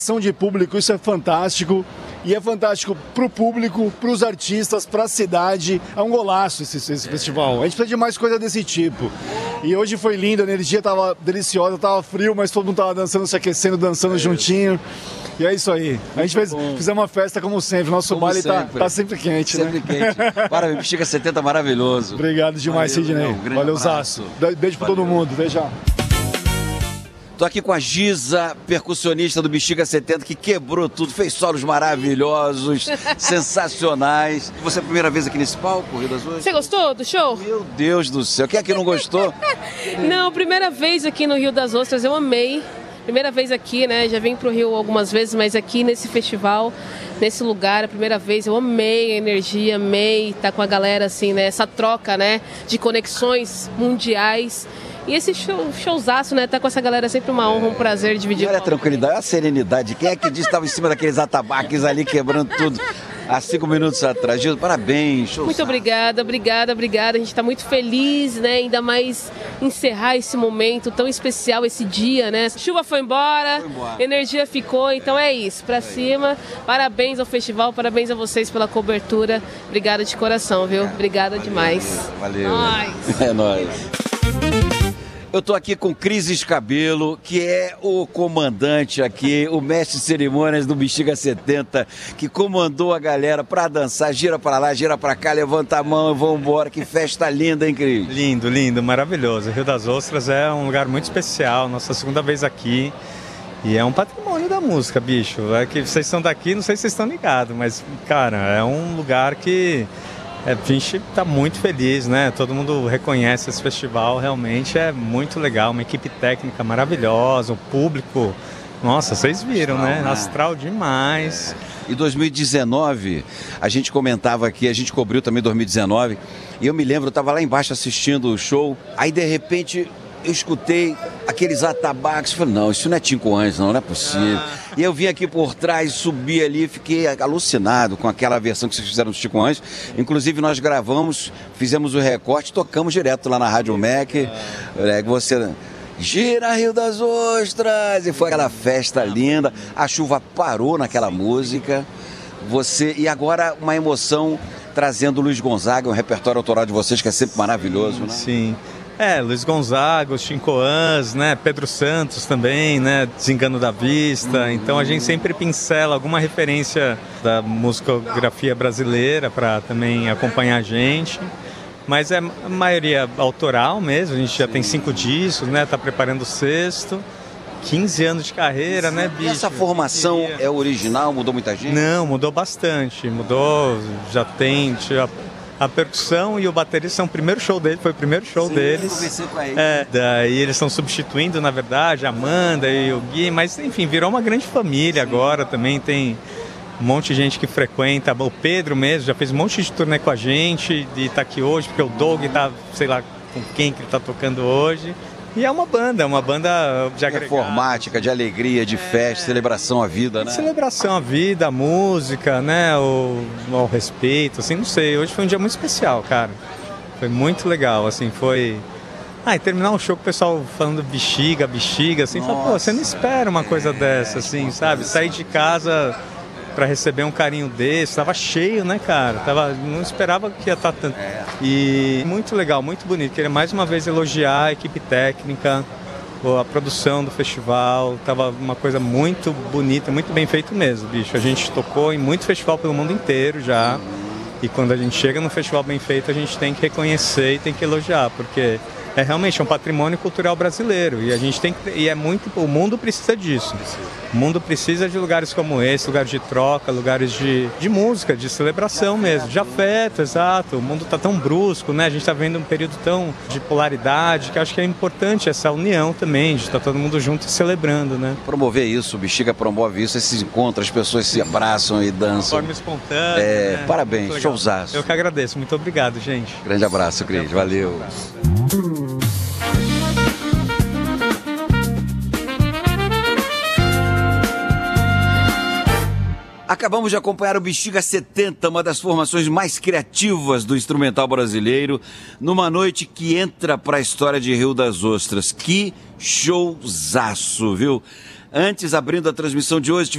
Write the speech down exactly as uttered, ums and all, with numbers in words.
Ação de público, isso é fantástico. E é fantástico pro público, pros artistas, pra cidade. É um golaço esse, esse festival. A gente precisa de mais coisa desse tipo. E hoje foi lindo, a energia tava deliciosa, tava frio, mas todo mundo tava dançando, se aquecendo, dançando é. juntinho. E é isso aí. A gente fez, fez uma festa como sempre. Nosso como baile sempre. Tá, tá sempre quente, sempre né? Sempre quente. Parabéns, Bexiga setenta, maravilhoso. Obrigado demais, Valeu, Sidney. Um Valeu, Zaço. Beijo pra todo mundo. Até já. Tô aqui com a Giza, percussionista do Bexiga setenta, que quebrou tudo, fez solos maravilhosos, sensacionais. Você é a primeira vez aqui nesse palco, Rio das Ostras? Você gostou do show? Meu Deus do céu, quem é que não gostou? Não, primeira vez aqui no Rio das Ostras, eu amei. Primeira vez aqui, né? Já vim pro Rio algumas vezes, mas aqui nesse festival, nesse lugar, a primeira vez, eu amei a energia, amei estar com a galera, assim, né? Essa troca, né? De conexões mundiais. E esse show, showzaço, né? Tá com essa galera é sempre uma honra, um prazer dividir. Olha a tranquilidade, a serenidade. Quem é que disse que estava em cima daqueles atabaques ali, quebrando tudo há cinco minutos atrás? Gil, parabéns. Showzaço. Muito obrigada, obrigada, obrigada. A gente tá muito feliz, né? Ainda mais encerrar esse momento tão especial, esse dia, né? A chuva foi embora, foi embora, energia ficou, então é isso. Pra é cima, isso. Parabéns ao festival, parabéns a vocês pela cobertura. Obrigada de coração, viu? Obrigada valeu, demais. Valeu. Nóis. É nóis. Eu tô aqui com Cris Escabelo, que é o comandante aqui, o mestre de cerimônias do Bexiga setenta, que comandou a galera pra dançar, gira pra lá, gira pra cá, levanta a mão e vamos embora. Que festa linda, hein, Cris? Lindo, lindo, maravilhoso. Rio das Ostras é um lugar muito especial, nossa segunda vez aqui. E é um patrimônio da música, bicho. É que vocês estão daqui, não sei se vocês estão ligados, mas, cara, é um lugar que... É, a gente está muito feliz, né? Todo mundo reconhece esse festival, realmente é muito legal, uma equipe técnica maravilhosa, o público, nossa, vocês viram, astral, né? né? Astral demais. É. E dois mil e dezenove, a gente comentava aqui, a gente cobriu também dois mil e dezenove, e eu me lembro, eu estava lá embaixo assistindo o show, aí de repente eu escutei aqueles atabaques, falei, não, isso não é Cinco Anjos, não, não é possível. Ah. E eu vim aqui por trás, subi ali, fiquei alucinado com aquela versão que vocês fizeram dos Cinco Anjos. Inclusive nós gravamos, fizemos o recorte, tocamos direto lá na Rádio Mac. É, você... Gira Rio das Ostras! E foi aquela festa linda, a chuva parou naquela música. Você... E agora uma emoção trazendo o Luiz Gonzaga, um repertório autoral de vocês que é sempre maravilhoso, né? Sim. É, Luiz Gonzaga, os Cinco Anjos, né? Pedro Santos também, né? Desengano da Vista. Uhum. Então a gente sempre pincela alguma referência da musicografia brasileira para também acompanhar a gente. Mas é a maioria autoral mesmo, a gente já Sim. tem cinco discos, né? Tá preparando o sexto. quinze anos de carreira, Sim. né, bicho? E essa formação é original? Mudou muita gente? Não, mudou bastante. Mudou, já tem... Já... A percussão e o baterista são o primeiro show dele, foi o primeiro show Sim, deles. Eu com a é, daí eles estão substituindo, na verdade, a Amanda e o Gui, mas enfim, virou uma grande família Sim. agora também, tem um monte de gente que frequenta, o Pedro mesmo já fez um monte de turnê com a gente, e tá aqui hoje, porque o Doug tá, sei lá com quem que ele tá tocando hoje. E é uma banda, uma banda de agregado. Performática, de alegria, de é... festa, celebração à vida, né? Celebração à vida, à música, né? O, ao respeito, assim, não sei. Hoje foi um dia muito especial, cara. Foi muito legal, assim, foi... Ah, e terminar um show com o pessoal falando bexiga, bexiga, assim, fala, pô, você não espera uma coisa é... dessa, assim, sabe? Sair de casa para receber um carinho desse, tava cheio, né, cara? Tava, não esperava que ia estar tanto. É. E muito legal, muito bonito. Queria mais uma vez elogiar a equipe técnica, a produção do festival. Tava uma coisa muito bonita, muito bem feito mesmo, bicho. A gente tocou em muito festival pelo mundo inteiro já. E quando a gente chega num festival bem feito, a gente tem que reconhecer e tem que elogiar, porque é realmente um patrimônio cultural brasileiro e a gente tem que, e é muito, o mundo precisa disso. O mundo precisa de lugares como esse, lugares de troca, lugares de, de música, de celebração mesmo, de afeto, exato. O mundo está tão brusco, né? A gente está vendo um período tão de polaridade que acho que é importante essa união também, de estar todo mundo junto e celebrando, né? Promover isso, o Bexiga promove isso, esses encontros, as pessoas se abraçam e dançam. De forma espontânea. É, né? Parabéns, showzaço. Eu que agradeço, muito obrigado, gente. Grande abraço, Cris, valeu. Acabamos de acompanhar o Bexiga setenta, uma das formações mais criativas do instrumental brasileiro, numa noite que entra para a história de Rio das Ostras. Que showzaço, viu? Antes, abrindo a transmissão de hoje...